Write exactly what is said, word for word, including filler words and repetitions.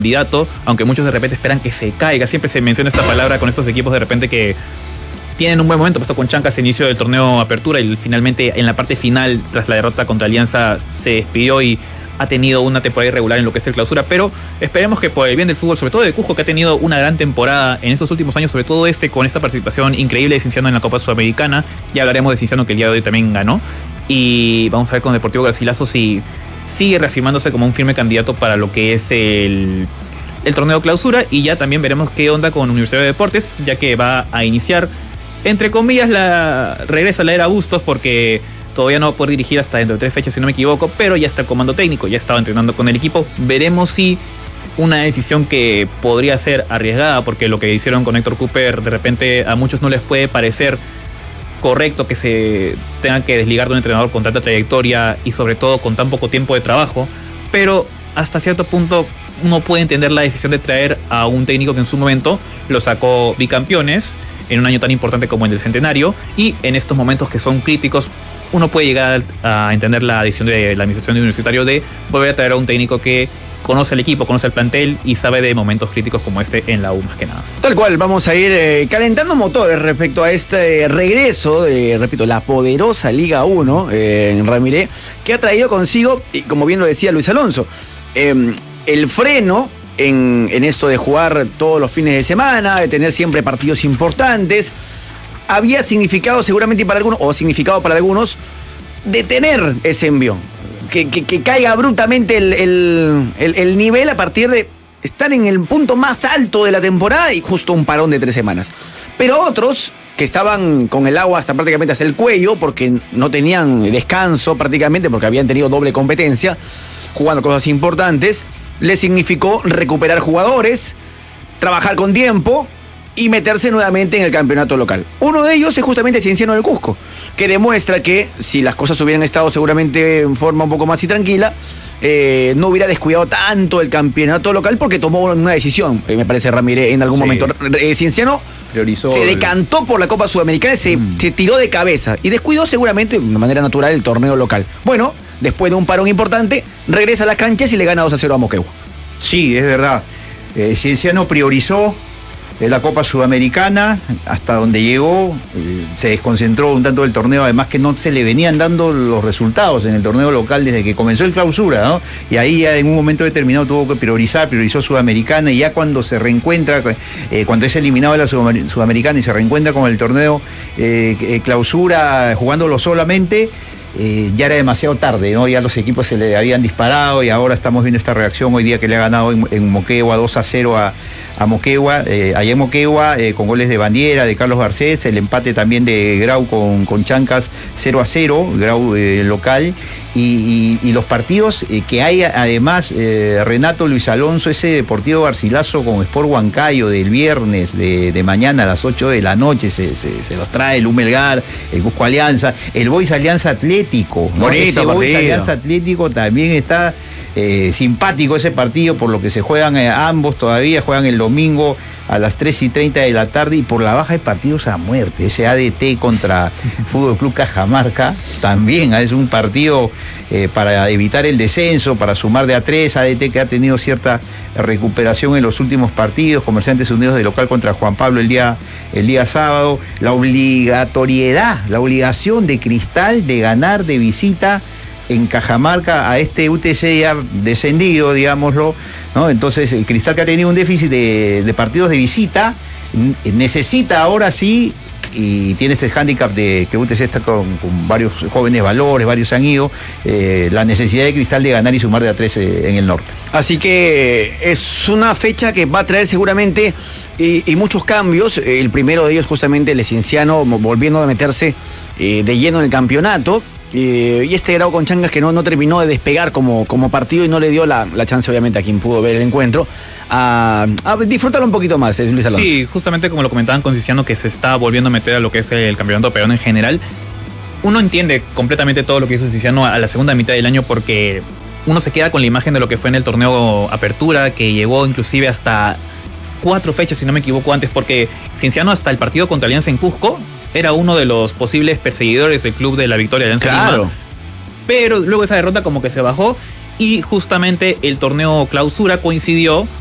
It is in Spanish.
candidato, aunque muchos de repente esperan que se caiga. Siempre se menciona esta palabra con estos equipos de repente que tienen un buen momento. Pasó con Chancas a inicio del torneo Apertura y finalmente en la parte final, tras la derrota contra Alianza, se despidió y ha tenido una temporada irregular en lo que es el Clausura, pero esperemos que por el bien del fútbol, sobre todo de Cusco, que ha tenido una gran temporada en estos últimos años, sobre todo este con esta participación increíble de Cienciano en la Copa Sudamericana. Ya hablaremos de Cienciano, que el día de hoy también ganó, y vamos a ver con Deportivo Garcilaso si sigue reafirmándose como un firme candidato para lo que es el, el torneo Clausura, y ya también veremos qué onda con Universidad de Deportes, ya que va a iniciar, entre comillas, la regresa a la era Bustos, porque todavía no va a poder dirigir hasta dentro de tres fechas, si no me equivoco, pero ya está el comando técnico, ya estaba entrenando con el equipo. Veremos si una decisión que podría ser arriesgada, porque lo que hicieron con Héctor Cooper de repente a muchos no les puede parecer correcto que se tengan que desligar de un entrenador con tanta trayectoria y sobre todo con tan poco tiempo de trabajo, pero hasta cierto punto uno puede entender la decisión de traer a un técnico que en su momento lo sacó bicampeones en un año tan importante como el del Centenario, y en estos momentos que son críticos uno puede llegar a entender la decisión de la administración de Universitario de volver a traer a un técnico que conoce el equipo, conoce el plantel y sabe de momentos críticos como este en la U, más que nada. Tal cual, vamos a ir eh, calentando motores respecto a este regreso de, repito, la poderosa Liga uno eh, en Ramiré, que ha traído consigo, y como bien lo decía Luis Alonso, eh, el freno en, en esto de jugar todos los fines de semana, de tener siempre partidos importantes. Había significado seguramente para algunos, o significado para algunos, detener ese envión. Que, que, que caiga brutalmente el, el, el, el nivel a partir de estar en el punto más alto de la temporada y justo un parón de tres semanas. Pero otros que estaban con el agua hasta prácticamente hasta el cuello, porque no tenían descanso prácticamente, porque habían tenido doble competencia, jugando cosas importantes, les significó recuperar jugadores, trabajar con tiempo y meterse nuevamente en el campeonato local. Uno de ellos es justamente Cienciano del Cusco, que demuestra que si las cosas hubieran estado seguramente en forma un poco más y tranquila, eh, no hubiera descuidado tanto el campeonato local, porque tomó una decisión, eh, me parece, Ramírez, en algún sí. momento. Eh, Cienciano priorizó, se decantó por la Copa Sudamericana, se, mm. se tiró de cabeza y descuidó seguramente de manera natural el torneo local. Bueno, después de un parón importante, regresa a las canchas y le gana dos a cero a Moquegua. Sí, es verdad. Eh, Cienciano priorizó la Copa Sudamericana hasta donde llegó, eh, se desconcentró un tanto del torneo, además que no se le venían dando los resultados en el torneo local desde que comenzó el Clausura, ¿no? Y ahí ya en un momento determinado tuvo que priorizar, priorizó Sudamericana, y ya cuando se reencuentra, eh, cuando es eliminado de la Sudamericana y se reencuentra con el torneo eh, Clausura jugándolo solamente, Eh, ya era demasiado tarde, ¿no? Ya los equipos se le habían disparado y ahora estamos viendo esta reacción hoy día que le ha ganado en, en Moquegua dos a cero a, a Moquegua, eh, allá en Moquegua, eh, con goles de Bandiera, de Carlos Garcés, el empate también de Grau con, con Chancas cero a cero, Grau eh, local, y, y, y los partidos eh, que hay además, eh, Renato, Luis Alonso, ese Deportivo Garcilaso con Sport Huancayo del viernes de, de mañana a las ocho de la noche, se, se, se los trae el Humelgar, el Cusco Alianza, el Boys Alianza Atlético, ¿no? Bonito, ese Boys Alianza Atlético también está eh, simpático ese partido, por lo que se juegan eh, ambos todavía, juegan el domingo a las tres y treinta de la tarde, y por la baja de partidos a muerte. Ese A D T contra Fútbol Club Cajamarca también es un partido eh, para evitar el descenso, para sumar de a tres. A D T que ha tenido cierta recuperación en los últimos partidos. Comerciantes Unidos de local contra Juan Pablo el día, el día sábado. La obligatoriedad, la obligación de Cristal de ganar de visita en Cajamarca a este U T C ya descendido, digámoslo, ¿no? Entonces el Cristal, que ha tenido un déficit de, de partidos de visita, necesita ahora sí, y tiene este hándicap de que U T C está con, con varios jóvenes valores, varios se han ido, eh, la necesidad de Cristal de ganar y sumar de a tres eh, en el norte. Así que es una fecha que va a traer seguramente y, y muchos cambios. El primero de ellos justamente el Cienciano volviendo a meterse eh, de lleno en el campeonato. Eh, y este Grau con Chancas que no, no terminó de despegar como, como partido y no le dio la, la chance, obviamente, a quien pudo ver el encuentro a, a disfrutarlo un poquito más, eh, Luis Alonso. Sí, justamente como lo comentaban con Ciciano, que se está volviendo a meter a lo que es el campeonato peruano en general. Uno entiende completamente todo lo que hizo Ciciano a la segunda mitad del año, porque uno se queda con la imagen de lo que fue en el torneo Apertura, que llegó inclusive hasta cuatro fechas, si no me equivoco, antes, porque Cienciano hasta el partido contra Alianza en Cusco era uno de los posibles perseguidores del club de la Victoria de Alianza Claro. Lima. Pero luego esa derrota como que se bajó, y justamente el torneo Clausura coincidió